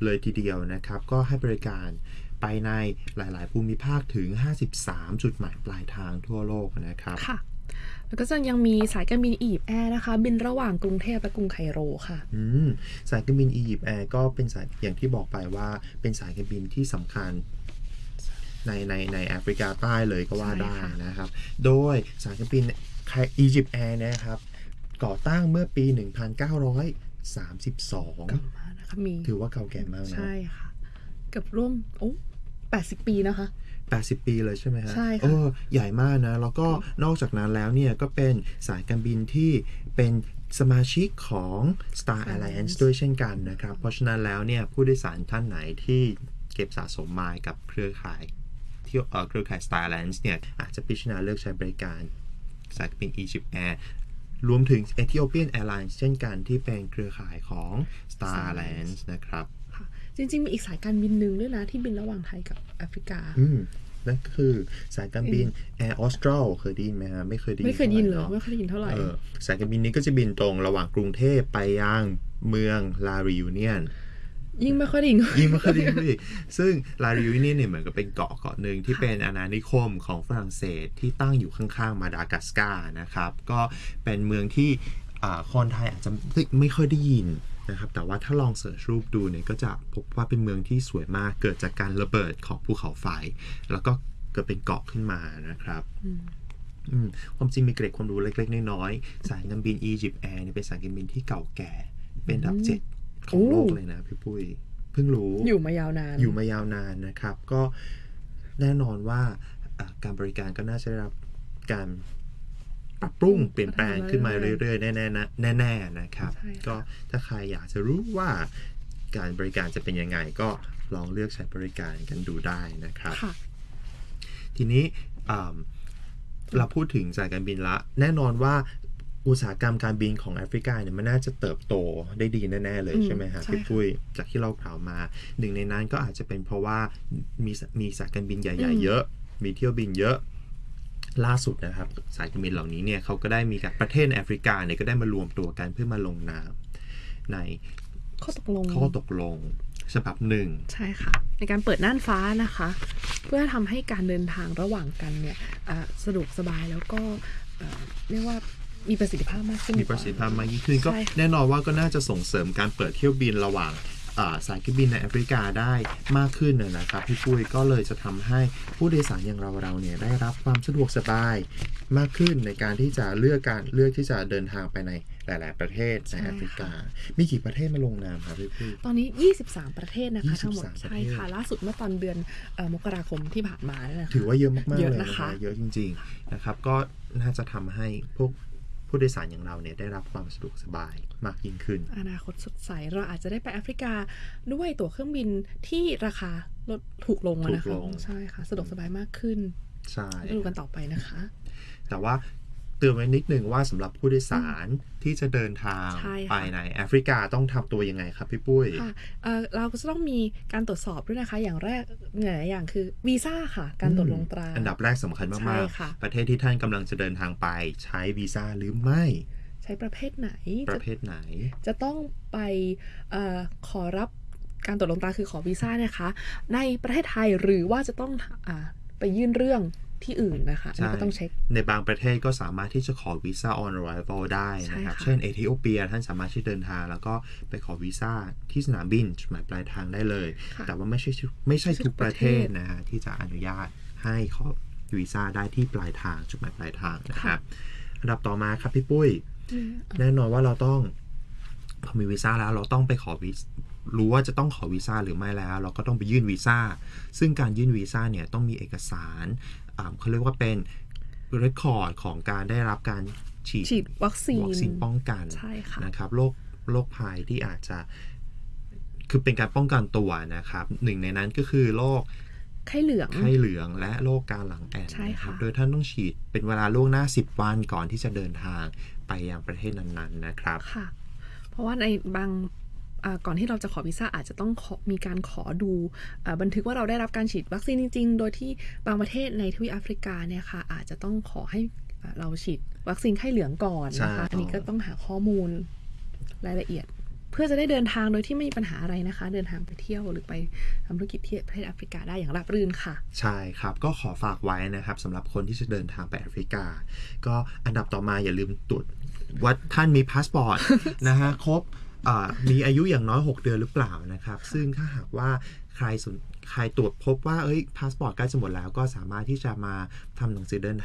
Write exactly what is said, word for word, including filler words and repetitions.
เลยทีเดียวนะครับก็ให้บริการไปในหลายๆภูมิภาคถึงห้าสิบสามจุดหมายปลายทางทั่วโลกนะครับค่ะแล้วก็จะยังมีสายการบินอียิปต์แอร์นะคะบินระหว่างกรุงเทพและกรุงไคโรค่ะอืมสายการบินอียิปต์แอร์ก็เป็นสายอย่างที่บอกไปว่าเป็นสายการบินที่สำคัญในในในแอฟริกาใต้เลยก็ว่าได้นะครับโดยสายการบินอียิปต์แอร์นะครับก่อตั้งเมื่อปีหนึ่งพันเก้าร้อยสามสิบสองนะคะมีถือว่าเก่าแก่มากนะใช่ค่ะเกือบร่วมโอ้แปดสิบปีนะคะแปดสิบปีเลยใช่ไหมฮะใช่ค่ะโอ้ใหญ่มากนะแล้วก็นอกจากนั้นแล้วเนี่ยก็เป็นสายการบินที่เป็นสมาชิกของ Star Alliance ด้วยเช่นกันนะครับเพราะฉะนั้นแล้วเนี่ยผู้โดยสารท่านไหนที่เก็บสะสมมากับเครือข่ายที่เอ่อเครือข่าย Star Alliance เนี่ยอาจจะพิจารณาเลือกใช้บริการสายการบิน Egypt Air รวมถึง Ethiopian Airlines เช่นกันที่เป็นเครือข่ายของ Star Alliance นะครับจริงๆมีอีกสายการบินหนึ่งด้วยนะที่บินระหว่างไทยกับแอฟริกาอืมนั่นคือสายการบิน Air Austral เคยได้ยินไหมฮะไม่เคยได้ยินไม่เคยยินเลยไม่เคยได้ยินเท่าไหร่สายการบินนี้ก็จะบินตรงระหว่างกรุงเทพไปยังเมืองลาริยูเนียนยิ่งไม่ค่อยได้ยินยิ่งไม่ค่อยได้ยินเลยซึ่งลาริยูเนียนเนี่ยเหมือนกับเป็นเกาะเกาะหนึ่งที่เป็นอาณานิคมของฝรั่งเศสที่ตั้งอยู่ข้างๆมาดากัสการ์นะครับก็เป็นเมืองที่คนไทยอาจจะไม่ค่อยได้ยินนะครับแต่ว่าถ้าลองเสิร์ชรูปดูเนี่ยก็จะพบว่าเป็นเมืองที่สวยมากเกิดจากการระเบิดของภูเขาไฟแล้วก็เกิดเป็นเกาะขึ้นมานะครับความจริงมีเกร็ดความรู้เล็กๆน้อยๆสายการบินอียิปต์แอร์เนี่ยเป็นสายการบินที่เก่าแก่เป็นอันดับเจ็ดของโลกเลยนะพี่ปุ้ยเพิ่งรู้อยู่มายาวนานอยู่มายาวนานนะครับก็แน่นอนว่าการบริการก็น่าจะได้รับการปรับปรุงเปลี่ยนแปลงขึ้นมาเรื่อยๆแน่ๆนะแน่ๆนะครับก็ถ้าใครอยากจะรู้ว่าการบริการจะเป็นยังไงก็ลองเลือกใช้บริการกันดูได้นะครับทีนี้เราพูดถึงสายการบินละแน่นอนว่าอุตสาหกรรมการบินของแอฟริกาเนี่ยมันน่าจะเติบโตได้ดีแน่ๆเลยใช่ไหมฮะพี่ปุ้ยจากที่เรากล่าวมาหนึ่งในนั้นก็อาจจะเป็นเพราะว่ามีมีสายการบินใหญ่ๆเยอะมีเที่ยวบินเยอะล่าสุดนะครับสายการบินเหล่านี้เนี่ยเขาก็ได้มีกับประเทศในแอฟริกาเนี่ยก็ได้มารวมตัวกันเพื่อมาลงนามในข้อตกลงข้อตกลงฉบับหนึ่งใช่ค่ะในการเปิดน่านฟ้านะคะเพื่อทำให้การเดินทางระหว่างกันเนี่ยสะดวกสบายแล้วก็เรียกว่ามีประสิทธิภาพมากขึ้นมีประสิทธิภาพมากยิ่งขึ้นก็แน่นอนว่าก็น่าจะส่งเสริมการเปิดเที่ยวบินระหว่างสายการบินในแอฟริกาได้มากขึ้นนะครับพี่ปุ้ยก็เลยจะทำให้ผู้โดยสารอย่างเราเราเนี่ยได้รับความสะดวกสบายมากขึ้นในการที่จะเลือกการเลือกที่จะเดินทางไปในหลายๆประเทศในแอฟริกามีกี่ประเทศมาลงนามครับพี่ปุ้ยตอนนี้ยี่สิบสามประเทศนะคะทั้งหมดใช่ค่ะล่าสุดเมื่อตอนเดือนมกราคมที่ผ่านมานะคะถือว่าเยอะมากๆเลยนะคะเยอะจริงๆนะครับก็น่าจะทำให้พวกผู้โดยสารอย่างเราเนี่ยได้รับความสะดวกสบายมากยิ่งขึ้นอนาคตสดใสเราอาจจะได้ไปแอฟริกาด้วยตั๋วเครื่องบินที่ราคาลดถูกลงนะคะใช่ค่ะสะดวกสบายมากขึ้นใช่ดูกันต่อไปนะคะแต่ว่าเตือนไว้นิดนึงว่าสำหรับผู้โดยสารที่จะเดินทางไปในแอฟริกาต้องทำตัวยังไงครับพี่ปุ้ยค่ะเอ่อเราก็จะต้องมีการตรวจสอบด้วยนะคะอย่างแรกหลายอย่างคือวีซ่าค่ะการตรวจลงตราอันดับแรกสำคัญมากๆประเทศที่ท่านกำลังจะเดินทางไปใช้วีซ่าหรือไม่ใช้ประเภทไหนประเภทไหนจะต้องไปเอ่อขอรับการตรวจลงตราคือขอวีซ่านะคะในประเทศไทยหรือว่าจะต้องอ่าไปยื่นเรื่องที่อื่นนะคะก็ต้องเช็คในบางประเทศก็สามารถที่จะขอวีซ่า on arrival ได้นะครับเช่นเอธิโอเปียท่านสามารถที่เดินทางแล้วก็ไปขอวีซ่าที่สนามบินจุดหมายปลายทางได้เลยแต่ว่าไม่ใช่ไม่ใช่ทุกประเทศนะฮะที่จะอนุญาตให้ขอวีซ่าได้ที่ปลายทางจุดหมายปลายทางนะครับอันดับต่อมาครับพี่ปุ้ยแน่นอนว่าเราต้องพอมีวีซ่าแล้วเราต้องไปขอวีรู้ว่าจะต้องขอวีซ่าหรือไม่แล้วเราก็ต้องไปยื่นวีซ่าซึ่งการยื่นวีซ่าเนี่ยต้องมีเอกสารเขาเรียกว่าเป็นเรคคอร์ดของการได้รับการฉีดฉีดวัคซีนวัคซีนป้องกันนะครับโรคโรคภัยที่อาจจะคือเป็นการป้องกันตัวนะครับหนึ่งในนั้นก็คือโรคไข้เหลืองไข้เหลืองและโรคการหลังแอนนะครับโดยท่านต้องฉีดเป็นเวลาล่วงหน้าสิบวันก่อนที่จะเดินทางไปยังประเทศนั้นๆนะครับค่ะเพราะว่าในบางก่อนที่เราจะขอวีซ่าอาจจะต้องมีการขอดูบันทึกว่าเราได้รับการฉีดวัคซีนจริงๆโดยที่บางประเทศในทวีปแอฟริกาเนี่ยค่ะอาจจะต้องขอให้เราฉีดวัคซีนไข้เหลืองก่อนนะคะอันนี้ก็ต้องหาข้อมูลรายละเอียดเพื่อจะได้เดินทางโดยที่ไม่มีปัญหาอะไรนะคะ เดินทางไปเที่ยวหรือไปทำธุรกิจที่ประเทศแอฟริกาได้อย่างราบรื่นค่ะใช่ครับก็ขอฝากไว้นะครับสำหรับคนที่จะเดินทางไปแอฟริกาก็อันดับต่อมาอย่าลืมตรวจว่าท่านมีพาสปอร์ต นะฮะครบมีอายุอย่างน้อยหกเดือนหรือเปล่านะครับซึ่งถ้าหากว่าใครสนใครตรวจพบว่าเอ้ยพาสปอร์ตใกล้จะหมดแล้วก็สามารถที่จะมาทำหนังสือเดิน